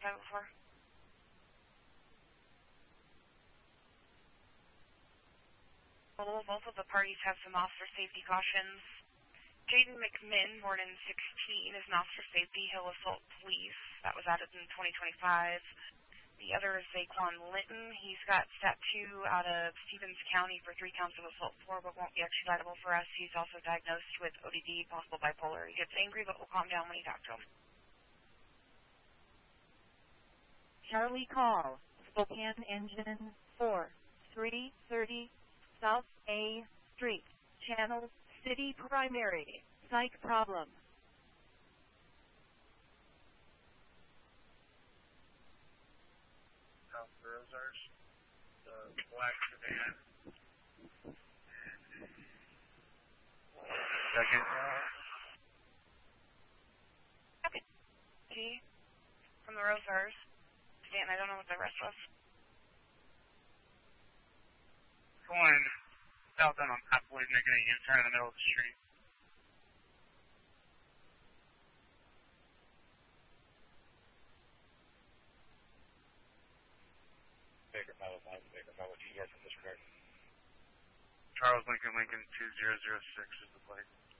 504. Well, both of the parties have some officer safety cautions. Jaden McMinn, born in 16, is an officer safety. He'll assault police. That was added in 2025. The other is Zaquan Linton. He's got Stat 2 out of Stevens County for 3 counts of assault 4, but won't be extraditable for us. He's also diagnosed with ODD, possible bipolar. He gets angry, but will calm down when you talk to him. Charlie call. Spokane Engine 4, 330 South A Street, Channel City Primary, psych problem. South Rosars, the black sedan. Second. Okay. G from the Rosars. Stanton, I don't know what the rest was. Going southbound on Poplar, making a U-turn in the middle of the street. Baker 505, Baker 5, what do you guys in this regard? Charles Lincoln 2006 is the plate.